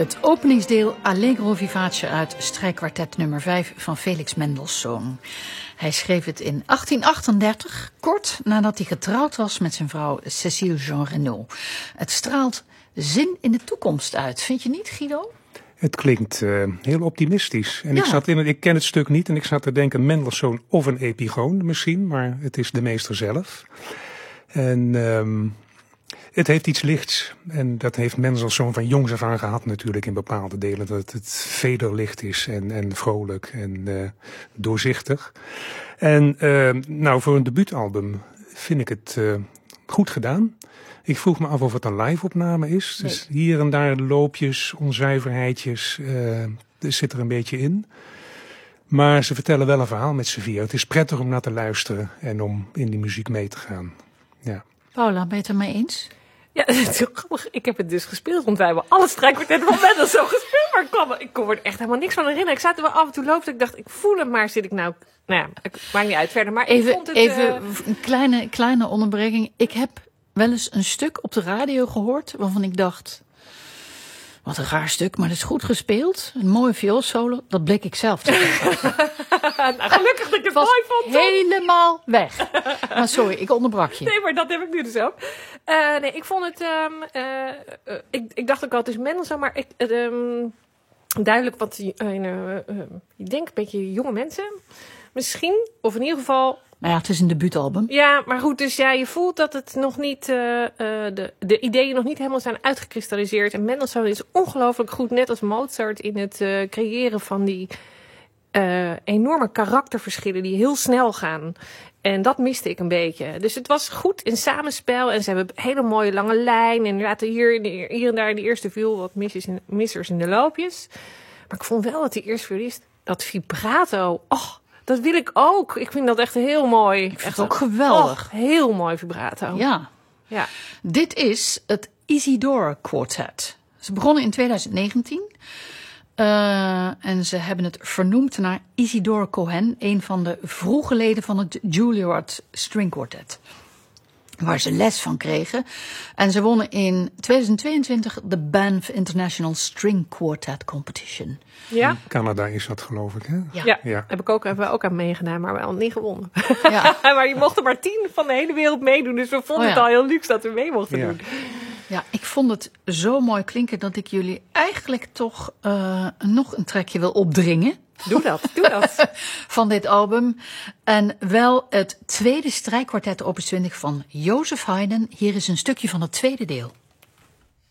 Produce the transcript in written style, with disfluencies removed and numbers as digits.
Het openingsdeel Allegro vivace uit strijkkwartet nummer 5 van Felix Mendelssohn. Hij schreef het in 1838, kort nadat hij getrouwd was met zijn vrouw Cécile Jean Renaud. Het straalt zin in de toekomst uit, vind je niet, Guido? Het klinkt heel optimistisch. En Ja. ik ken het stuk niet en ik zat te denken Mendelssohn of een epigoon misschien, maar het is de meester zelf. En het heeft iets lichts. En dat heeft Mendelssohn van jongs af aan gehad natuurlijk in bepaalde delen. Dat het vederlicht is en vrolijk en doorzichtig. En voor een debuutalbum vind ik het goed gedaan. Ik vroeg me af of het een live-opname is. Nee. Dus hier en daar loopjes, onzuiverheidjes, zit er een beetje in. Maar ze vertellen wel een verhaal met z'n vier. Het is prettig om naar te luisteren en om in die muziek mee te gaan. Ja. Paula, ben je het ermee eens? Ja, het is heel grappig. Ik heb het dus gespeeld, want wij hebben alle strijkkwartetten van Mendelssohn gespeeld. Maar ik kon er echt helemaal niks van herinneren. Ik zat er wel af en toe lopen. Ik dacht, ik voel hem, maar zit ik nou... Nou ja, het maakt niet uit verder. Maar ik vond het... Even een kleine onderbreking. Ik heb wel eens een stuk op de radio gehoord waarvan ik dacht... Wat een raar stuk, maar dat is goed gespeeld. Een mooie vioolsolo. Dat bleek ik zelf te zijn. nou, gelukkig dat ik het mooi vond. Toch? Helemaal weg. Maar sorry, ik onderbrak je. Nee, maar dat heb ik nu dus ook. Nee, ik vond het... ik dacht ook al, het is Mendelssohn, maar duidelijk wat... je denkt een beetje jonge mensen. Misschien, of in ieder geval... Nou ja, het is een debuutalbum. Ja, maar goed, dus ja, je voelt dat het nog niet, de ideeën nog niet helemaal zijn uitgekristalliseerd. En Mendelssohn is ongelooflijk goed, net als Mozart, in het creëren van die enorme karakterverschillen die heel snel gaan. En dat miste ik een beetje. Dus het was goed in samenspel en ze hebben een hele mooie lange lijn. En inderdaad hier en daar in de eerste viel wat missers in de loopjes. Maar ik vond wel dat die eerste violist, dat vibrato, dat wil ik ook. Ik vind dat echt heel mooi. Ik vind het ook geweldig. Heel mooi vibrato. Ja. Dit is het Isidore Quartet. Ze begonnen in 2019. En ze hebben het vernoemd naar Isidore Cohen, een van de vroege leden van het Juilliard String Quartet. Waar ze les van kregen. En ze wonnen in 2022 de Banff International String Quartet Competition. Ja? Canada is dat, geloof ik, hè? Ja. Hebben we ook aan meegedaan, maar wel niet gewonnen. Ja. Maar je mocht er maar 10 van de hele wereld meedoen. Dus we vonden het al heel luxe dat we mee mochten doen. Ja, ik vond het zo mooi klinken dat ik jullie eigenlijk toch nog een trekje wil opdringen. Doe dat. Van dit album. En wel het tweede strijkkwartet opus 20 van Joseph Haydn. Hier is een stukje van het tweede deel.